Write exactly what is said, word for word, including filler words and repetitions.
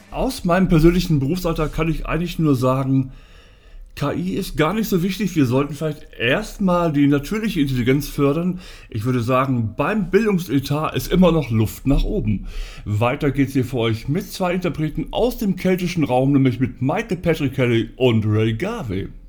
Aus meinem persönlichen Berufsalltag kann ich eigentlich nur sagen, K I ist gar nicht so wichtig. Wir sollten vielleicht erstmal die natürliche Intelligenz fördern. Ich würde sagen, beim Bildungsetat ist immer noch Luft nach oben. Weiter geht's hier für euch mit zwei Interpreten aus dem keltischen Raum, nämlich mit Michael Patrick Kelly und Ray Garvey.